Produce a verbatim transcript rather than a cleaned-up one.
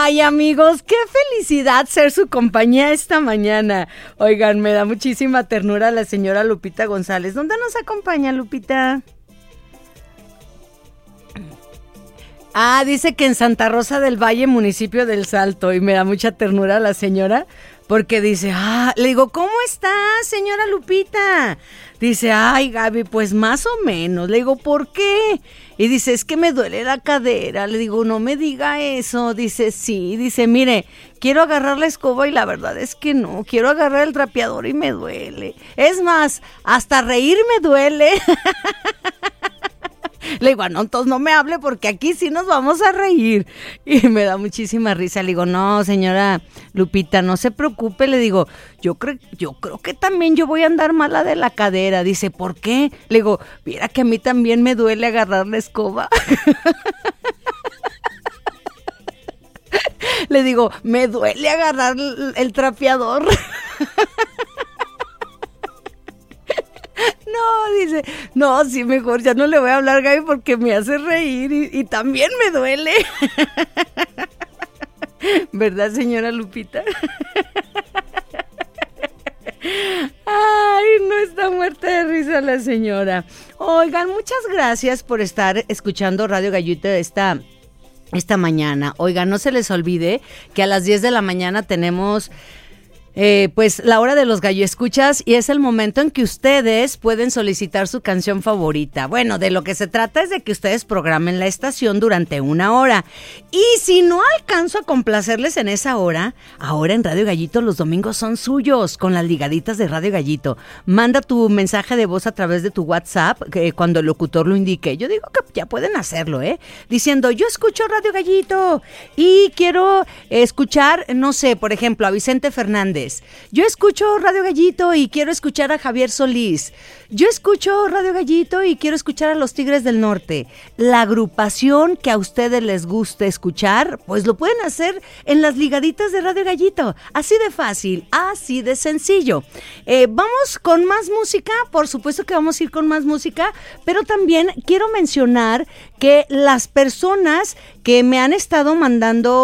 Ay, amigos, qué felicidad ser su compañía esta mañana. Oigan, me da muchísima ternura la señora Lupita González. ¿Dónde nos acompaña, Lupita? Ah, dice que en Santa Rosa del Valle, municipio del Salto, y me da mucha ternura la señora, porque dice, ah, le digo, ¿cómo está, señora Lupita? Dice, ay, Gaby, pues más o menos. Le digo, ¿por qué? Y dice, es que me duele la cadera. Le digo, no me diga eso. Dice, sí. Dice, mire, quiero agarrar la escoba y la verdad es que no. Quiero agarrar el trapeador y me duele. Es más, hasta reír me duele. Le digo, no, entonces no me hable porque aquí sí nos vamos a reír. Y me da muchísima risa. Le digo, no, señora Lupita, no se preocupe. Le digo, yo creo, yo creo que también yo voy a andar mala de la cadera. Dice, ¿por qué? Le digo, mira que a mí también me duele agarrar la escoba. Le digo, me duele agarrar el, el trapeador. No, dice, no, sí, mejor, ya no le voy a hablar, Gaby, porque me hace reír y, y también me duele. ¿Verdad, señora Lupita? Ay, no está muerta de risa la señora. Oigan, muchas gracias por estar escuchando Radio Gallito esta, esta mañana. Oigan, no se les olvide que a las diez de la mañana tenemos... Eh, pues la hora de los gallo escuchas y es el momento en que ustedes pueden solicitar su canción favorita. Bueno, de lo que se trata es de que ustedes programen la estación durante una hora. Y si no alcanzo a complacerles en esa hora, ahora en Radio Gallito los domingos son suyos con las ligaditas de Radio Gallito. Manda tu mensaje de voz a través de tu WhatsApp eh, cuando el locutor lo indique. Yo digo que ya pueden hacerlo, ¿eh? Diciendo, yo escucho Radio Gallito y quiero escuchar, no sé, por ejemplo, a Vicente Fernández. Yo escucho Radio Gallito y quiero escuchar a Javier Solís. Yo escucho Radio Gallito y quiero escuchar a los Tigres del Norte. La agrupación que a ustedes les guste escuchar, pues lo pueden hacer en las ligaditas de Radio Gallito. Así de fácil, así de sencillo. Eh, vamos con más música, por supuesto que vamos a ir con más música, pero también quiero mencionar que las personas que me han estado mandando